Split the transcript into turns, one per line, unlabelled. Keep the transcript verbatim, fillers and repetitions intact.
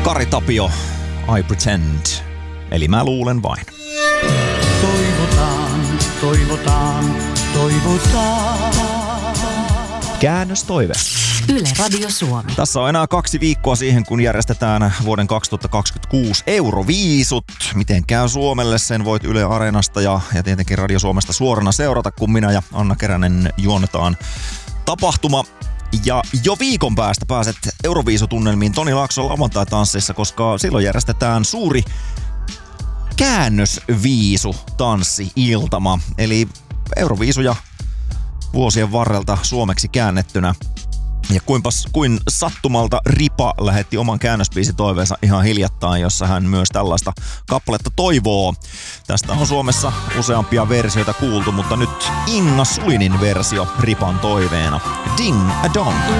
Kari Tapio, I Pretend. Eli mä luulen vain.
Toivotaan, toivotaan, toivotaan.
Käännöstoive.
Yle Radio Suomi.
Tässä on enää kaksi viikkoa siihen, kun järjestetään vuoden kaksituhattakaksikymmentäkuusi Euroviisut. Miten käy Suomelle, sen voit Yle Areenasta ja, ja tietenkin Radio Suomesta suorana seurata, kun minä ja Anna Keränen juonnetaan tapahtuma. Ja jo viikon päästä pääset Euroviisutunnelmiin Toni Laakson lauantai-tanssissa, koska silloin järjestetään suuri käännösviisu-tanssi-iltama. Eli Euroviisuja vuosien varrelta suomeksi käännettynä. Ja kuinpas, kuin sattumalta Ripa lähetti oman käännösbiisitoiveensa ihan hiljattain, jossa hän myös tällaista kappaletta toivoo. Tästä on Suomessa useampia versioita kuultu, mutta nyt Inga Sulinin versio Ripan toiveena. Ding a dong.